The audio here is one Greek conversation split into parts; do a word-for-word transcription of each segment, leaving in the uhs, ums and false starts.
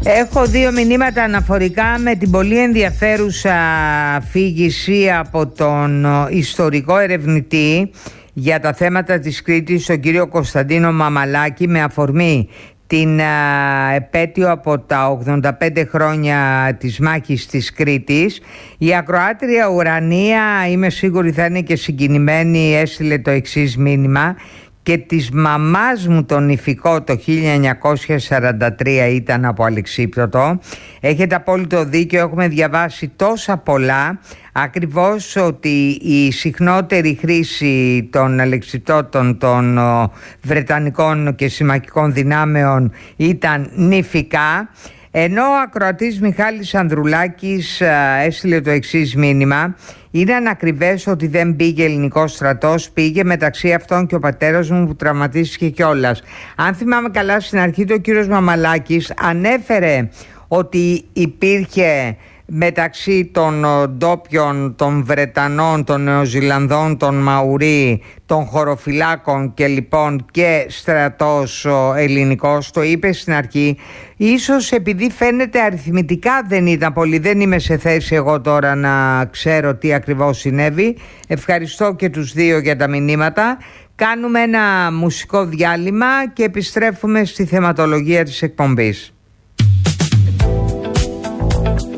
Έχω δύο μηνύματα αναφορικά με την πολύ ενδιαφέρουσα αφήγηση από τον ιστορικό ερευνητή για τα θέματα της Κρήτης, τον κύριο Κωνσταντίνο Μαμαλάκη, με αφορμή την α, επέτειο από τα ογδόντα πέντε χρόνια της μάχης της Κρήτης. Η ακροάτρια Ουρανία, είμαι σίγουρη θα είναι και συγκινημένη, έστειλε το εξής μήνυμα: και της μαμάς μου τον Ιφικό το χίλια εννιακόσια σαράντα τρία ήταν από Αλεξίπτωτο. Έχετε απόλυτο δίκιο, έχουμε διαβάσει τόσα πολλά, ακριβώς ότι η συχνότερη χρήση των Αλεξιπτώτων των ο, Βρετανικών και συμμαχικών δυνάμεων ήταν νηφικά. Ενώ ο ακροατής Μιχάλης Ανδρουλάκης α, έστειλε το εξής μήνυμα: είναι ανακριβές ότι δεν πήγε ελληνικός στρατός, πήγε μεταξύ αυτών και ο πατέρας μου που τραυματίστηκε κιόλας. Αν θυμάμαι καλά, στην αρχή του ο κύριος Μαμαλάκης ανέφερε ότι υπήρχε μεταξύ των ντόπιων, των Βρετανών, των Νεοζηλανδών, των Μαουρί, των χωροφυλάκων και λοιπόν και στρατός ελληνικός. Το είπε στην αρχή. Ίσως επειδή φαίνεται αριθμητικά δεν ήταν πολύ, δεν είμαι σε θέση εγώ τώρα να ξέρω τι ακριβώς συνέβη. Ευχαριστώ και τους δύο για τα μηνύματα. Κάνουμε ένα μουσικό διάλειμμα και επιστρέφουμε στη θεματολογία της εκπομπής.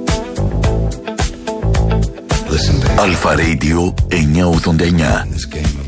Αλφα Radio εννιακόσια ογδόντα εννιά.